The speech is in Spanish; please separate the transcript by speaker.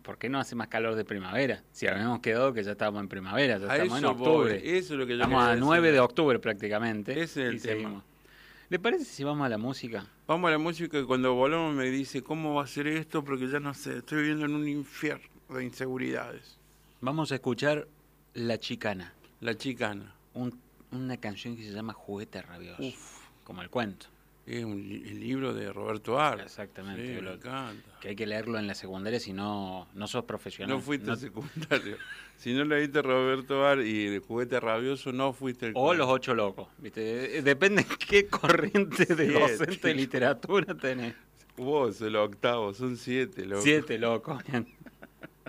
Speaker 1: ¿por qué no hace más calor de primavera? Si habíamos quedado que ya estábamos en primavera, ya
Speaker 2: A
Speaker 1: estamos en
Speaker 2: eso
Speaker 1: octubre.
Speaker 2: voy, eso es lo que yo
Speaker 1: Estamos
Speaker 2: quería
Speaker 1: a 9
Speaker 2: decir.
Speaker 1: de octubre prácticamente.
Speaker 2: Ese es
Speaker 1: y
Speaker 2: el tema.
Speaker 1: seguimos. ¿Le parece si vamos a la música?
Speaker 2: Vamos a la música y cuando volvamos me dice cómo va a ser esto, porque ya no sé, estoy viviendo en un infierno de inseguridades.
Speaker 1: Vamos a escuchar La Chicana,
Speaker 2: La chicana.
Speaker 1: una canción que se llama Juguete Rabioso,
Speaker 2: Uf,
Speaker 1: como el cuento.
Speaker 2: es el libro de Roberto Ar.
Speaker 1: Exactamente.
Speaker 2: Sí, me encanta.
Speaker 1: Que hay que leerlo en la secundaria si no sos profesional.
Speaker 2: No fuiste secundario. Si no leíste Roberto Ar y el juguete rabioso, no fuiste el
Speaker 1: O Los Ocho Locos, ¿viste? Depende qué corriente de docente de literatura tenés.
Speaker 2: Vos, el octavo, son 7, loco.
Speaker 1: 7 locos.